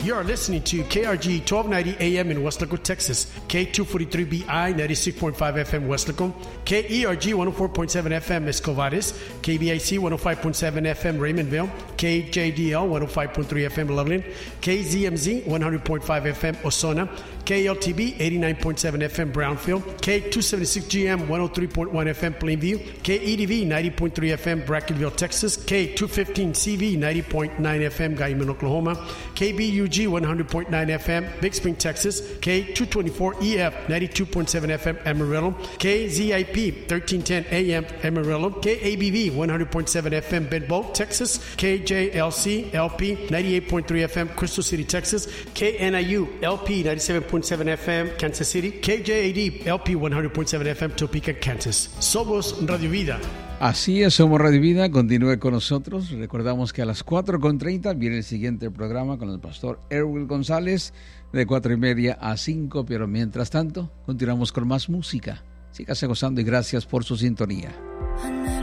You are listening to KRG 1290 AM in Westlaco, Texas, K243BI 96.5 FM Westlaco, KERG 104.7 FM Escovares, KBIC 105.7 FM Raymondville, KJDL 105.3 FM Loveland, KZMZ 100.5 FM Osona, KLTB 89.7 FM Brownfield, K276GM 103.1 FM Plainview, KEDV 90.3 FM Brackenville, Texas, K215CV 90.9 FM Guyman, Oklahoma, KBUG 100.9 FM Big Spring, Texas, K224EF 92.7 FM Amarillo, KZIP 1310 AM Amarillo, KABV 100.7 FM Bedboe, Texas, KJLC LP 98.3 FM Crystal City, Texas, KNIU LP 97.7 FM Kansas City, KJAD LP 100.7 FM Topeka, Kansas. Somos Radio Vida. Así es, somos Radio Vida. Continúe con nosotros. Recordamos que a las 4:30 viene el siguiente programa con el pastor Erwin González de 4:30 a 5. Pero mientras tanto, continuamos con más música. Sígase gozando y gracias por su sintonía.